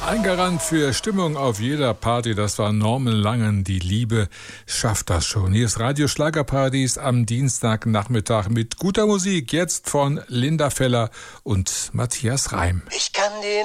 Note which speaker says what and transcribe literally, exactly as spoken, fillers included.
Speaker 1: Ein Garant für Stimmung auf jeder Party, das war Norman Langen. Die Liebe schafft das schon. Hier ist Radio Schlagerparadies am Dienstagnachmittag mit guter Musik. Jetzt von Linda Feller und Matthias Reim.
Speaker 2: Ich kann dir